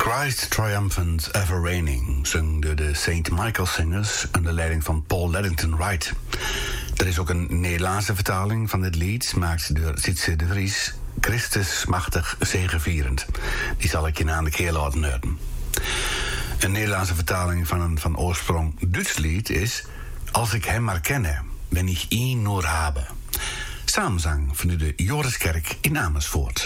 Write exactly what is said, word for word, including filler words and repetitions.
Christ Triumphant Ever Reigning, zong door de Saint Michael Singers onder leiding van Paul Leddington Wright. Er is ook een Nederlandse vertaling van dit lied, gemaakt door Sietse de Vries, Christus machtig zegevierend. Die zal ik je na de keer laten horen. Een Nederlandse vertaling van een van oorsprong Duits lied is Als ik hem maar kenne, wenn ich ihn nur habe. Samenzang van de Joriskerk in Amersfoort.